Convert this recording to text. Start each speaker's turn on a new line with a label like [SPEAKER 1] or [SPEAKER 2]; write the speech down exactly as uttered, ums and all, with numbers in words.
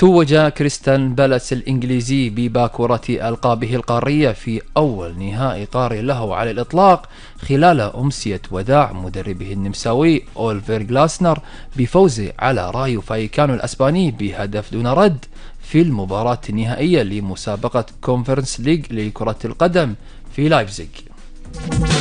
[SPEAKER 1] توج كريستال بالاس الإنجليزي بباكورة ألقابه القارية في أول نهائي قاري له على الإطلاق خلال أمسية وداع مدربه النمساوي أوليفر غلاسنر بفوزه على رايو فايكانو الأسباني بهدف دون رد في المباراة النهائية لمسابقة كونفرنس ليج لكرة القدم في لايبزيغ.